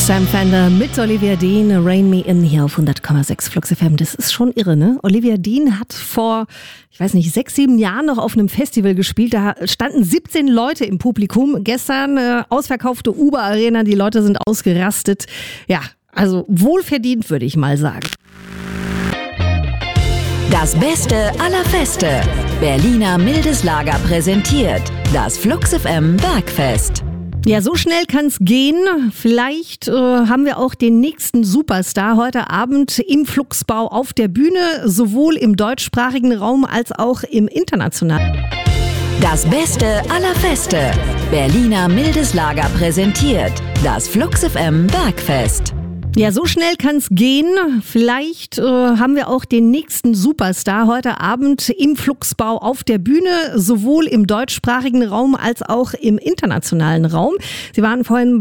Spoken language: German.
Sam Fender mit Olivia Dean, Rain Me In hier auf 100,6 Flux FM. Das ist schon irre, ne? Olivia Dean hat vor, 6, 7 Jahren noch auf einem Festival gespielt. Da standen 17 Leute im Publikum. Gestern ausverkaufte Uber-Arena, die Leute sind ausgerastet. Ja, also wohlverdient, würde ich mal sagen. Das Beste aller Feste. Berliner Mildes Lager präsentiert das Flux FM Bergfest. Ja, so schnell kann's gehen. Vielleicht haben wir auch den nächsten Superstar heute Abend im Fluxbau auf der Bühne, sowohl im deutschsprachigen Raum als auch im internationalen. Das Beste aller Feste. Berliner Mildes Lager präsentiert das Flux FM Bergfest. Ja, so schnell kann's gehen. Vielleicht haben wir auch den nächsten Superstar heute Abend im Fluxbau auf der Bühne, sowohl im deutschsprachigen Raum als auch im internationalen Raum. Sie waren vorhin